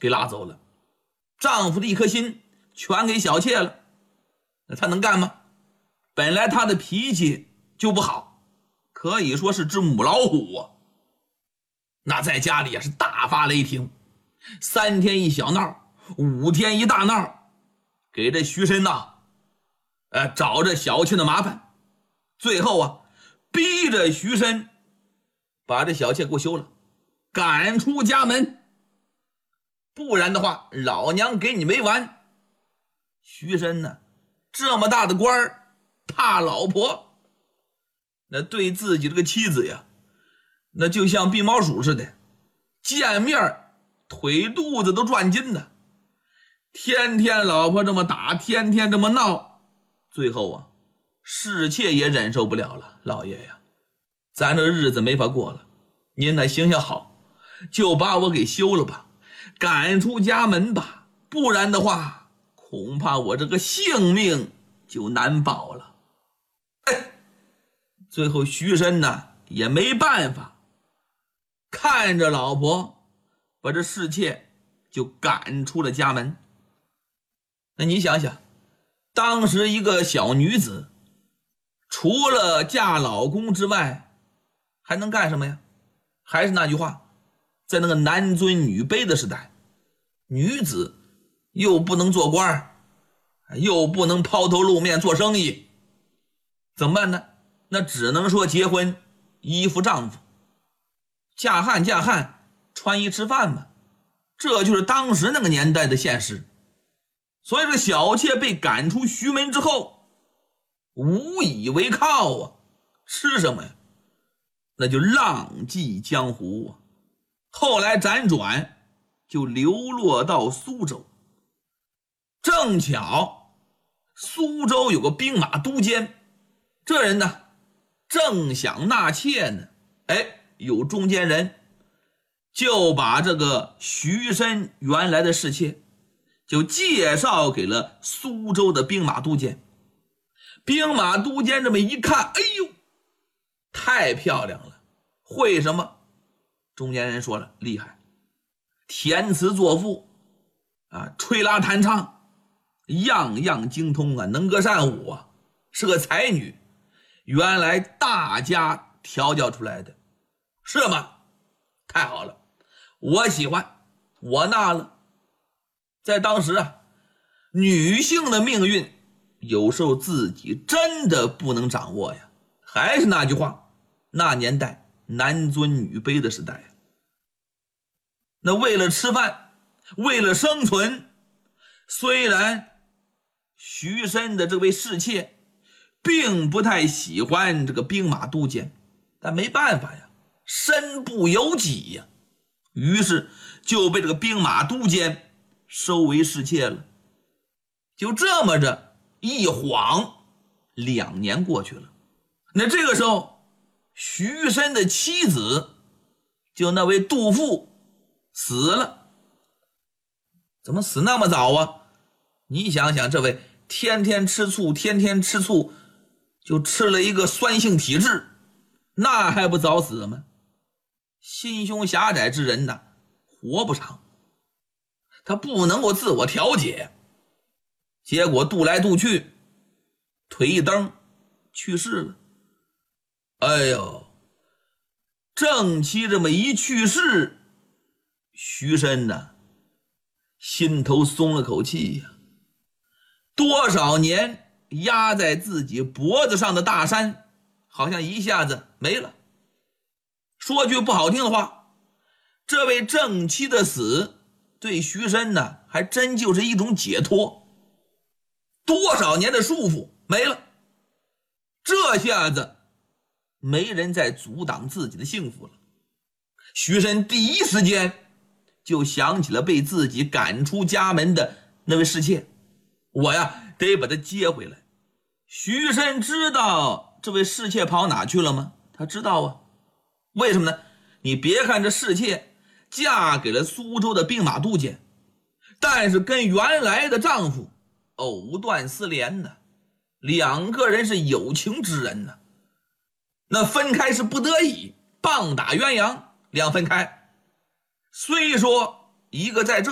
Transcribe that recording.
给拉走了，丈夫的一颗心全给小妾了，那她能干吗？本来她的脾气就不好，可以说是只母老虎啊。那在家里也是大发雷霆，3天一小闹，5天一大闹，给这徐申呐找着小妾的麻烦，最后啊逼着徐申把这小妾给我休了，赶出家门，不然的话老娘给你没完。徐申呢这么大的官儿，怕老婆，那对自己这个妻子呀，那就像避毛鼠似的，见面腿肚子都转筋呢，天天老婆这么打，天天这么闹，最后啊侍妾也忍受不了了。老爷呀，咱这日子没法过了，您呢行行好，就把我给休了吧，赶出家门吧，不然的话恐怕我这个性命就难保了。最后徐申呢也没办法，看着老婆把这侍妾就赶出了家门。那你想想，当时一个小女子除了嫁老公之外还能干什么呀？还是那句话，在那个男尊女卑的时代，女子又不能做官，又不能抛头露面做生意，怎么办呢？那只能说结婚依附丈夫，嫁汉穿衣吃饭嘛，这就是当时那个年代的现实。所以这小妾被赶出徐门之后无以为靠啊，吃什么呀？那就浪迹江湖啊。后来辗转就流落到苏州，正巧苏州有个兵马都监，这人呢正想纳妾呢，有中间人就把这个徐申原来的侍妾就介绍给了苏州的兵马都监。兵马都监这么一看，哎呦，太漂亮了，会什么？中间人说了，厉害，填词作赋啊，吹拉弹唱样样精通啊，能歌善舞啊，是个才女，原来大家调教出来的，是吗？太好了，我喜欢，我纳了。在当时啊，女性的命运有时候自己真的不能掌握呀。还是那句话，那年代男尊女卑的时代呀。那为了吃饭，为了生存，虽然徐申的这位侍妾并不太喜欢这个兵马都监，但没办法呀，身不由己呀，于是就被这个兵马都监收为侍妾了。就这么着一晃2年过去了。那这个时候徐申的妻子就那位杜父死了。怎么死那么早啊？你想想，这位天天吃醋就吃了一个酸性体质，那还不早死吗？心胸狭窄之人呢活不长，他不能够自我调节，结果渡来渡去，腿一蹬去世了。哎呦，正妻这么一去世，徐申呢心头松了口气呀。多少年压在自己脖子上的大山好像一下子没了。说句不好听的话，这位正妻的死对徐申呢还真就是一种解脱，多少年的束缚没了，这下子没人再阻挡自己的幸福了。徐申第一时间就想起了被自己赶出家门的那位侍妾，我呀得把她接回来。徐申知道这位侍妾跑哪去了吗？他知道啊。为什么呢？你别看这侍妾嫁给了苏州的兵马都监，但是跟原来的丈夫藕断丝连呢，2个人是有情之人呢。那分开是不得已，棒打鸳鸯，2分开。虽说一个在这